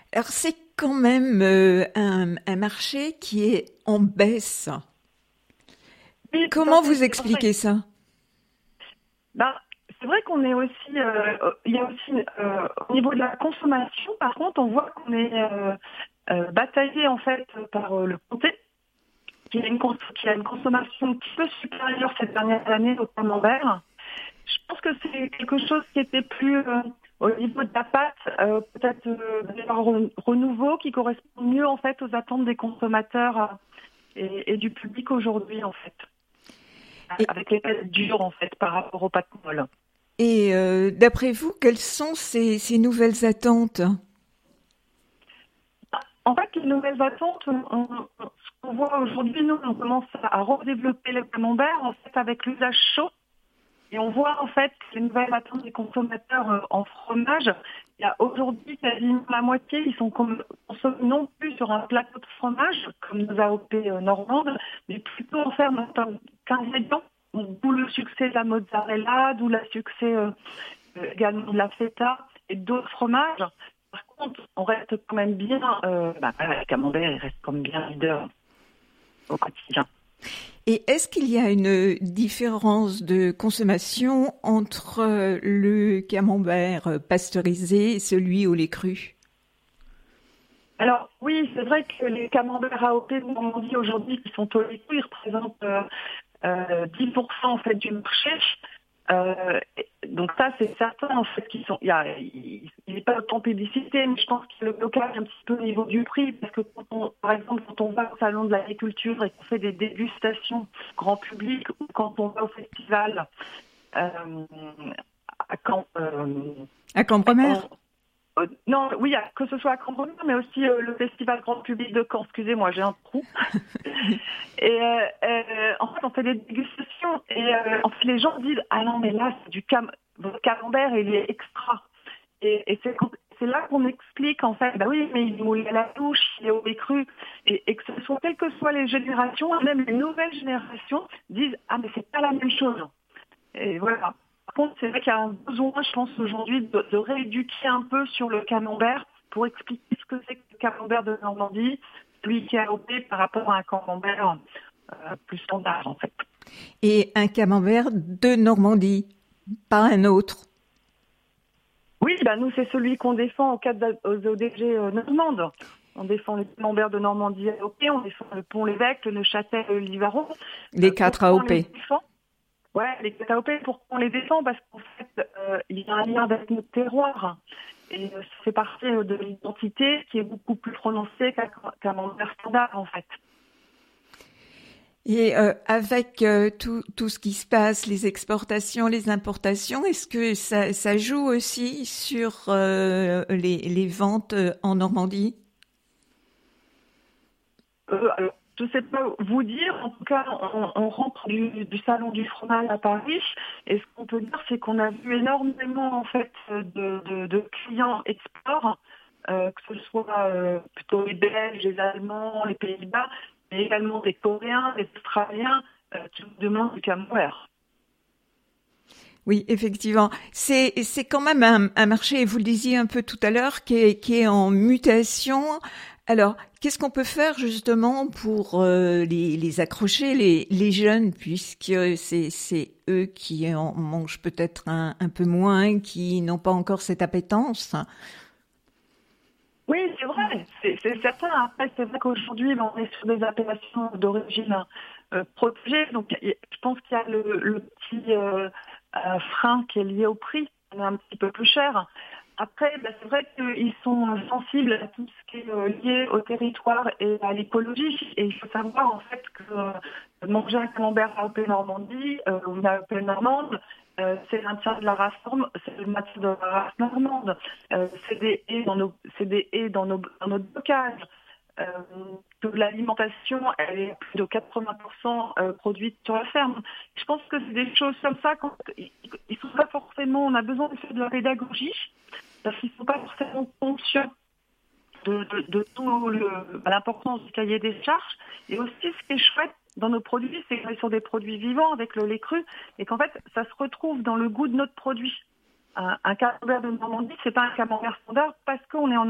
Alors c'est quand même un marché qui est en baisse. Oui, tout à Comment fait, vous c'est vrai. expliquez ça? Ben, c'est vrai qu'on est aussi, il y a aussi au niveau de la consommation, par contre, on voit qu'on est bataillé en fait par le comté, qui a une consommation un petit peu supérieure ces dernières années au camembert. Je pense que c'est quelque chose qui était plus au niveau de la pâte, peut-être un renouveau qui correspond mieux en fait aux attentes des consommateurs et du public aujourd'hui en fait, Et, avec les pâtes dures en fait par rapport aux pâtes molles. d'après vous, quelles sont ces nouvelles attentes? En fait, les nouvelles attentes, ce qu'on voit aujourd'hui, nous, on commence à redévelopper le camembert en fait avec l'usage chaud. Et on voit en fait les nouvelles attentes des consommateurs en fromage. Il y a aujourd'hui quasiment la moitié qui sont consommés non plus sur un plateau de fromage, comme nos AOP normandes, mais plutôt en faire qu'ingrédients. D'où le succès de la mozzarella, d'où le succès également de la feta et d'autres fromages. Par contre, on reste quand même bien, le camembert il reste quand même bien leader au quotidien. Et est-ce qu'il y a une différence de consommation entre le camembert pasteurisé et celui au lait cru? Alors oui, c'est vrai que les camemberts AOP de Normandie aujourd'hui qui sont au lait cru, ils représentent 10% en fait du marché. Donc ça, c'est certain en fait qu'ils sont. Il n'est pas autant publicité, mais je pense qu'il y a le blocage un petit peu au niveau du prix, parce que par exemple, quand on va au salon de l'agriculture et qu'on fait des dégustations grand public, ou quand on va au festival euh, à Caen, À Cambremer? on- non, oui, que ce soit à Cambremer, mais aussi le festival grand public de Caen. Excusez-moi, j'ai un trou. Oui. Et en fait, on fait des dégustations et en fait, les gens disent ah non mais là c'est votre camembert il est extra. Et c'est là qu'on explique en fait bah oui mais il est moulé à la douche, il est au lait cru et que ce soit quelles que soient les générations, même les nouvelles générations disent ah mais c'est pas la même chose. Et voilà. Par contre, c'est vrai qu'il y a un besoin, je pense aujourd'hui, de rééduquer un peu sur le camembert pour expliquer ce que c'est que le camembert de Normandie, celui qui est AOP par rapport à un camembert plus standard en fait. Et un camembert de Normandie, pas un autre. Oui, bah nous c'est celui qu'on défend au cadre aux ODG normandes. On défend le camembert de Normandie AOP, on défend le Pont-l'Évêque, le Neuchâtel, le Livarot. Les 4 Pourquoi on les AOP. défend? Ouais, les AOP, pourquoi on les défend? Parce qu'en fait, il y a un lien avec notre terroir. Et ça fait partie de l'identité qui est beaucoup plus prononcée qu'un camembert standard en fait. Et avec tout ce qui se passe, les exportations, les importations, est-ce que ça joue aussi sur les ventes en Normandie? Alors, je ne sais pas vous dire, en tout cas, on rentre du salon du fromage à Paris, et ce qu'on peut dire, c'est qu'on a vu énormément en fait de clients export, que ce soit plutôt les Belges, les Allemands, les Pays-Bas, mais également des Coréens, des Australiens qui nous demandent du camembert. Oui, effectivement. C'est quand même un marché, vous le disiez un peu tout à l'heure, qui est en mutation. Alors, qu'est-ce qu'on peut faire justement pour les accrocher, les jeunes, puisque c'est eux qui en mangent peut-être un peu moins, qui n'ont pas encore cette appétence? Oui, c'est vrai, c'est certain. Après, c'est vrai qu'aujourd'hui, ben, on est sur des appellations d'origine protégée. Donc, je pense qu'il y a le petit frein qui est lié au prix. On est un petit peu plus cher. Après, ben, c'est vrai qu'ils sont sensibles à tout ce qui est lié au territoire et à l'écologie. Et il faut savoir, en fait, que manger un camembert AOP Normandie ou une AOP normande, c'est le maintien de la race c'est le maintien de la race normande. C'est des haies dans notre bocage. Euh, que l'alimentation, elle est à plus de 80% produite sur la ferme. Je pense que c'est des choses comme ça. Ils sont pas forcément. On a besoin de faire de la pédagogie parce qu'ils ne sont pas forcément conscients de tout l'importance du cahier des charges. Et aussi, ce qui est chouette dans nos produits, c'est qu'on est sur des produits vivants avec le lait cru et qu'en fait, ça se retrouve dans le goût de notre produit. Un camembert de Normandie, c'est pas un camembert standard parce qu'on est en